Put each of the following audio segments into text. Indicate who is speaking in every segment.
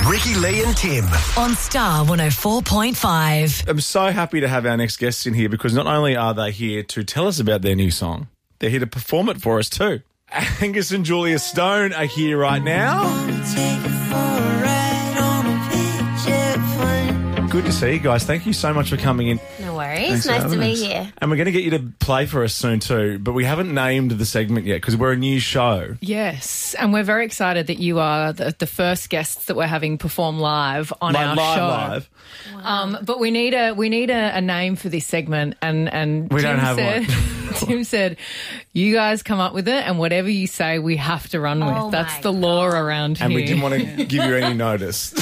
Speaker 1: Ricky, Lee and Tim.
Speaker 2: On Star 104.5.
Speaker 3: I'm so happy to have our next guests in here because not only are they here to tell us about their new song, they're here to perform it for us too. Angus and Julia Stone are here right now. Good to see you guys. Thank you so much for coming in.
Speaker 4: No worries. Nice to be here.
Speaker 3: And we're going to get you to play for us soon too, but we haven't named the segment yet because we're a new show.
Speaker 5: Yes, and we're very excited that you are the first guests that we're having perform live on our show.
Speaker 3: Live.
Speaker 5: Wow. But we need a name for this segment, and
Speaker 3: we don't have one.
Speaker 5: Tim said, "You guys come up with it, and whatever you say, we have to run with. That's the law around here."
Speaker 3: And we didn't want to give you any notice.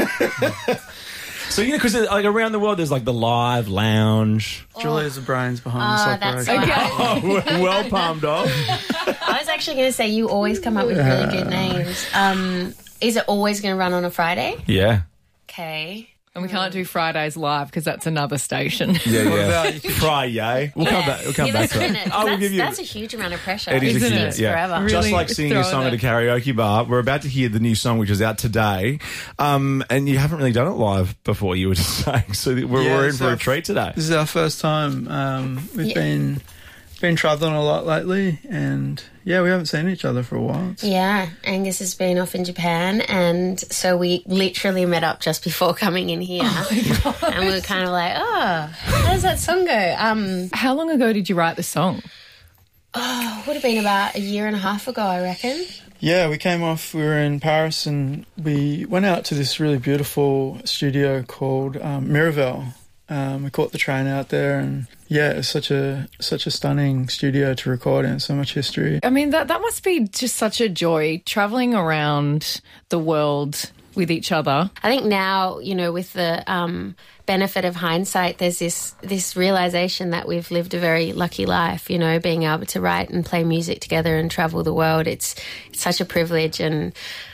Speaker 3: So, because like around the world, there's like the live lounge.
Speaker 6: Julia's the brains behind this operation.
Speaker 5: Okay.
Speaker 3: Oh, well palmed off.
Speaker 4: I was actually going to say you always come up with really good names. Is it always going to run on a Friday?
Speaker 3: Yeah.
Speaker 4: Okay.
Speaker 5: And we can't do Fridays live because that's another station.
Speaker 3: Yeah. Friday. We'll come back. We'll come back to it.
Speaker 4: That's a huge amount of pressure.
Speaker 3: It is
Speaker 4: It
Speaker 3: a huge,
Speaker 4: sticks forever.
Speaker 5: Really
Speaker 3: just like singing a song at a karaoke bar. We're about to hear the new song, which is out today. And you haven't really done it live before, you were just saying. So we're in for a treat today.
Speaker 6: This is our first time. We've been travelling a lot lately, and we haven't seen each other for a while.
Speaker 4: Yeah, Angus has been off in Japan, and so we literally met up just before coming in here. And we were kind of like, how does that song go?
Speaker 5: How long ago did you write the song?
Speaker 4: Would have been about a year and a half ago, I reckon.
Speaker 6: Yeah, we were in Paris, and we went out to this really beautiful studio called Miraval. We caught the train out there, and it's such a stunning studio to record in, so much history.
Speaker 5: I mean, that must be just such a joy, travelling around the world with each other.
Speaker 4: I think now, with the benefit of hindsight, there's this realisation that we've lived a very lucky life, being able to write and play music together and travel the world. It's such a privilege, and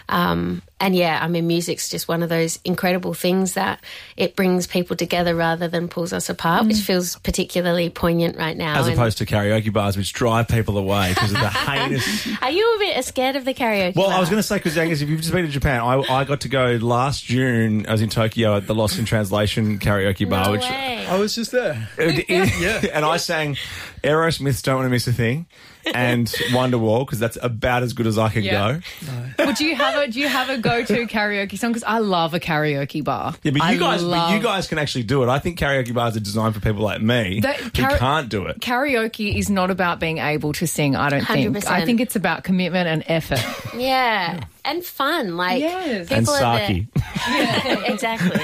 Speaker 4: music's just one of those incredible things that it brings people together rather than pulls us apart, which feels particularly poignant right now.
Speaker 3: As opposed to karaoke bars, which drive people away because of the heinous...
Speaker 4: Are you a bit scared of the karaoke bar?
Speaker 3: I was going to say, because Angus, if you've just been to Japan, I got to go last June. I was in Tokyo at the Lost in Translation karaoke bar.
Speaker 4: No way.
Speaker 6: I was just there.
Speaker 3: And I sang Aerosmith's Don't Want to Miss a Thing and Wonderwall, because that's about as good as I could go.
Speaker 6: No.
Speaker 5: Well, do you have a go-to karaoke song? Because I love a karaoke bar.
Speaker 3: Yeah, but you guys can actually do it. I think karaoke bars are designed for people like me who can't do it.
Speaker 5: Karaoke is not about being able to sing, I don't think.
Speaker 4: 100%.
Speaker 5: I think it's about commitment and effort.
Speaker 4: Yeah. And fun, like
Speaker 5: yes.
Speaker 4: people
Speaker 3: and sake.
Speaker 4: Yeah, exactly.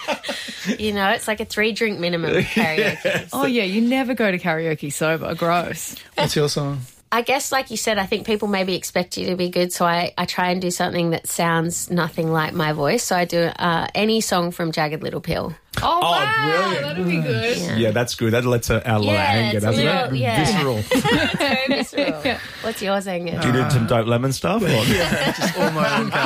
Speaker 4: It's like a 3-drink minimum karaoke.
Speaker 3: Yes.
Speaker 5: Oh yeah, you never go to karaoke sober. Gross.
Speaker 6: What's your song?
Speaker 4: I guess, like you said, I think people maybe expect you to be good, so I try and do something that sounds nothing like my voice. So I do any song from Jagged Little Pill.
Speaker 5: Oh, wow,
Speaker 3: brilliant.
Speaker 5: That'd be good.
Speaker 3: Yeah, that's good. That lets out a lot of anger, doesn't it?
Speaker 4: Yeah.
Speaker 3: Visceral.
Speaker 4: It's very visceral. What's yours, Angus?
Speaker 3: Do you do some Dope Lemon stuff?
Speaker 6: Just all my own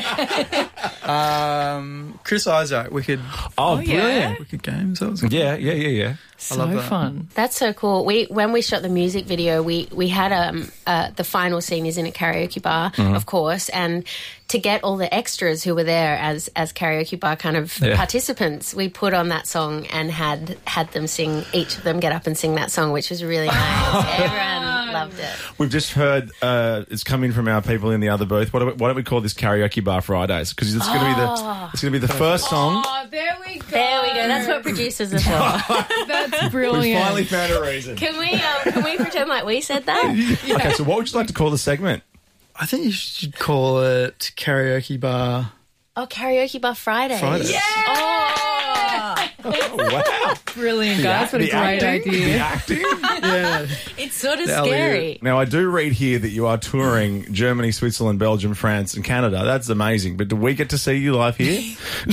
Speaker 6: catalogue. Chris Isaac, Wicked.
Speaker 3: Oh, brilliant.
Speaker 6: Wicked Games. That was good.
Speaker 3: Yeah.
Speaker 5: So
Speaker 6: I love that.
Speaker 5: fun.
Speaker 4: That's so cool. When we shot the music video, we had the final scene is in a karaoke bar, of course, and to get all the extras who were there as karaoke bar kind of participants, we put on that song and had them sing, each of them get up and sing that song, which was really nice. Everyone loved it.
Speaker 3: We've just heard it's coming from our people in the other booth. Why don't we call this Karaoke Bar Fridays? Because it's going to be the first song.
Speaker 5: Oh, there we go.
Speaker 4: There we go. That's what producers are for.
Speaker 5: That's
Speaker 3: We
Speaker 5: brilliant.
Speaker 3: finally found a reason.
Speaker 4: Can we pretend like we said that?
Speaker 3: Okay, so what would you like to call the segment?
Speaker 6: I think you should call it Karaoke Bar.
Speaker 4: Oh, Karaoke Bar Fridays.
Speaker 6: Fridays.
Speaker 4: Oh.
Speaker 3: Oh, wow.
Speaker 5: Brilliant, guys. What a great
Speaker 3: acting, the
Speaker 5: idea.
Speaker 3: acting.
Speaker 6: Yeah.
Speaker 4: It's sort of
Speaker 6: The alley-oop.
Speaker 4: scary.
Speaker 3: Now, I do read here that you are touring Germany, Switzerland, Belgium, France and Canada. That's amazing. But do we get to see you live here?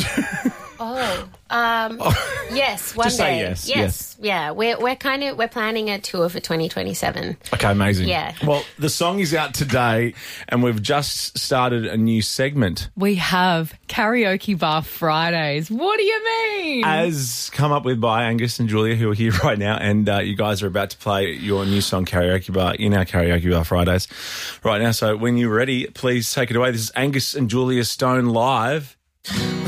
Speaker 4: Yes, one
Speaker 3: Just say
Speaker 4: day.
Speaker 3: yes.
Speaker 4: Yeah. We're planning a tour for 2027.
Speaker 3: Okay, amazing.
Speaker 4: Yeah.
Speaker 3: Well, the song is out today and we've just started a new segment.
Speaker 5: We have Karaoke Bar Fridays. What do you mean?
Speaker 3: As come up with by Angus and Julia, who are here right now, and you guys are about to play your new song, Karaoke Bar, in our Karaoke Bar Fridays right now. So when you're ready, please take it away. This is Angus and Julia Stone live.